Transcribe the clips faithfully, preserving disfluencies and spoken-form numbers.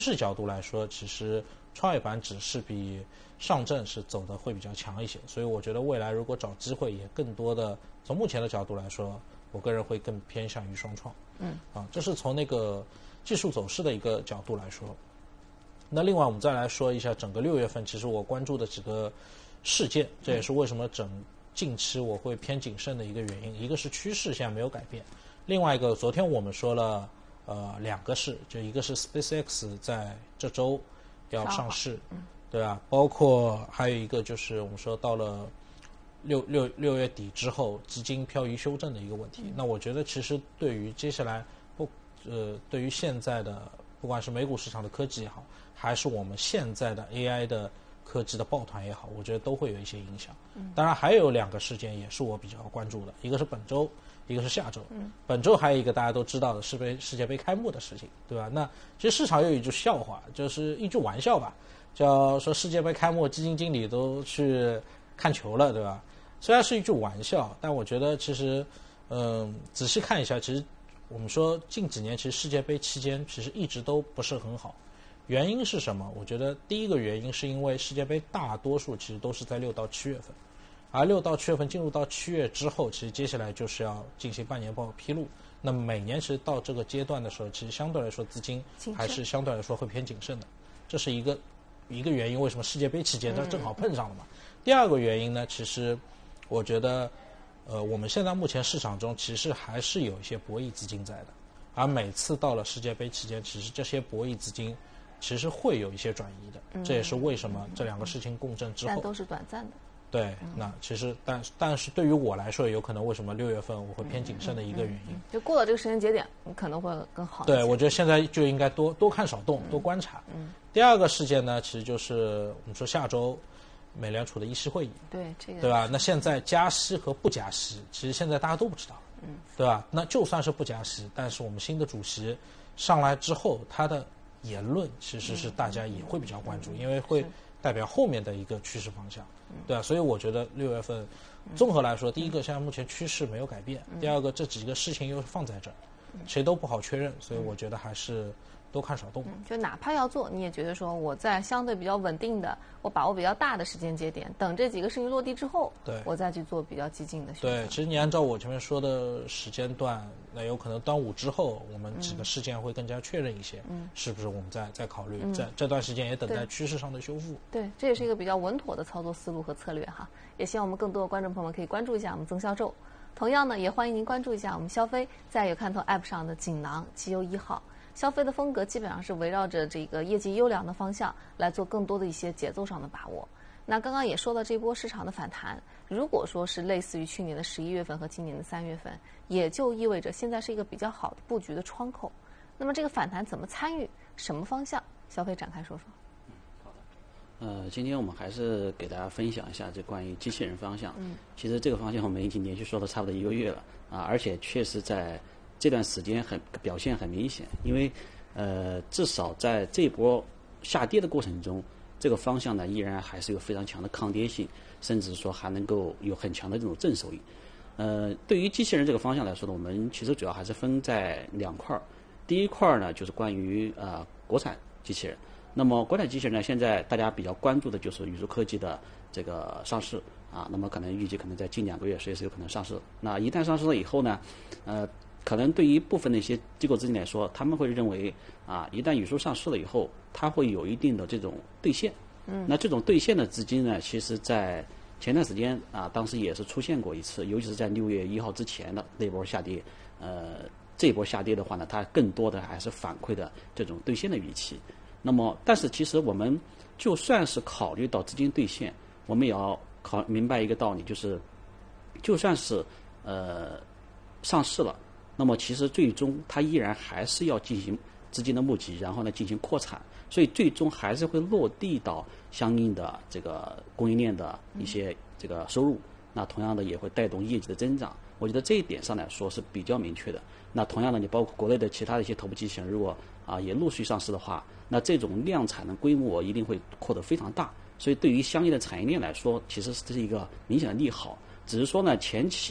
势角度来说，其实创业板只是比上证是走的会比较强一些，所以我觉得未来如果找机会，也更多的从目前的角度来说，我个人会更偏向于双创。 嗯， 啊，这是从那个技术走势的一个角度来说。那另外我们再来说一下整个六月份，其实我关注的几个事件，这也是为什么整近期我会偏谨慎的一个原因。一个是趋势现在没有改变，另外一个昨天我们说了呃两个事，就一个是 SpaceX 在这周要上市， 嗯、 对吧？包括还有一个就是我们说到了六六六月底之后资金漂移修正的一个问题。嗯、那我觉得其实对于接下来不呃对于现在的不管是美股市场的科技也好，还是我们现在的 A I 的科技的抱团也好，我觉得都会有一些影响。嗯、当然还有两个事件也是我比较关注的，一个是本周，一个是下周。嗯、本周还有一个大家都知道的世杯世界杯开幕的事情，对吧？那其实市场有一句笑话，就是一句玩笑吧，叫说世界杯开幕基金经理都去看球了，对吧？虽然是一句玩笑，但我觉得其实嗯仔细看一下，其实我们说近几年其实世界杯期间其实一直都不是很好。原因是什么？我觉得第一个原因是因为世界杯大多数其实都是在六到七月份，而六到七月份进入到七月之后，其实接下来就是要进行半年报披露。那么每年其实到这个阶段的时候，其实相对来说资金还是相对来说会偏谨慎的，这是一个一个原因。为什么世界杯期间它正好碰上了嘛？嗯、第二个原因呢，其实我觉得，呃，我们现在目前市场中其实还是有一些博弈资金在的，而每次到了世界杯期间，其实这些博弈资金其实会有一些转移的，嗯、这也是为什么这两个事情共振之后， 但都是短暂的。 对，那其实但但是对于我来说，有可能为什么六月份我会偏谨慎的一个原因，嗯嗯嗯、 就过了这个时间节点，可能会更好一些。 对，我觉得现在就应该多多看少动，多观察。嗯。第二个事件呢，其实就是我们说下周美联储的议息会议， 对这个， 对吧？那现在加息和不加息，其实现在大家都不知道，嗯，对吧？那就算是不加息，但是我们新的主席上来之后，他的言论其实是大家也会比较关注，嗯、因为会代表后面的一个趋势方向，对吧？所以我觉得六月份，综合来说，第一个现在目前趋势没有改变，第二个这几个事情又放在这儿，谁都不好确认，所以我觉得还是多看少动。 嗯、就哪怕要做，你也觉得说我在相对比较稳定的，我把握比较大的时间节点，等这几个事情落地之后， 对， 我再去做比较激进的选择。 对，其实你按照我前面说的时间段，那有可能端午之后，我们几个事件会更加确认一些，嗯，是不是我们再再考虑，嗯、在这段时间也等待趋势上的修复。 对，这也是一个比较稳妥的操作思路和策略哈。也希望我们更多的观众朋友们可以关注一下我们增销周，同样呢，也欢迎您关注一下我们消费在有看头 App 上的锦囊绩优一号。消费的风格基本上是围绕着这个业绩优良的方向来做更多的一些节奏上的把握。那刚刚也说到这波市场的反弹，如果说是类似于去年的十一月份和今年的三月份，也就意味着现在是一个比较好的布局的窗口。那么这个反弹怎么参与，什么方向？消费展开说说。 嗯，好的。呃，今天我们还是给大家分享一下这关于机器人方向。嗯，其实这个方向我们已经连续说了差不多一个月了啊，而且确实在这段时间很表现很明显，因为呃，至少在这波下跌的过程中，这个方向呢依然还是有非常强的抗跌性，甚至说还能够有很强的这种正收益。呃，对于机器人这个方向来说呢，我们其实主要还是分在两块儿。第一块呢就是关于呃国产机器人。那么国产机器人呢，现在大家比较关注的就是宇宙科技的这个上市啊，那么可能预计可能在近两个月随时有可能上市。那一旦上市了以后呢，呃。可能对于部分的一些机构资金来说，他们会认为啊，一旦宇宙上市了以后，它会有一定的这种兑现。嗯，那这种兑现的资金呢，其实在前段时间啊，当时也是出现过一次，尤其是在六月一号之前的那波下跌。呃，这波下跌的话呢，它更多的还是反馈的这种兑现的预期。那么，但是其实我们就算是考虑到资金兑现，我们也要考明白一个道理，就是就算是呃上市了。那么其实最终它依然还是要进行资金的募集，然后呢进行扩产，所以最终还是会落地到相应的这个供应链的一些这个收入。那同样的也会带动业绩的增长。我觉得这一点上来说是比较明确的。那同样的，你包括国内的其他的一些头部机器人，如果啊也陆续上市的话，那这种量产的规模一定会扩得非常大。所以对于相应的产业链来说，其实这是一个明显的利好。只是说呢，前期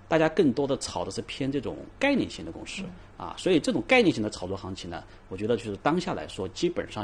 大家更多的炒的是偏这种概念性的公司啊，所以这种概念性的炒作行情呢，我觉得就是当下来说，基本上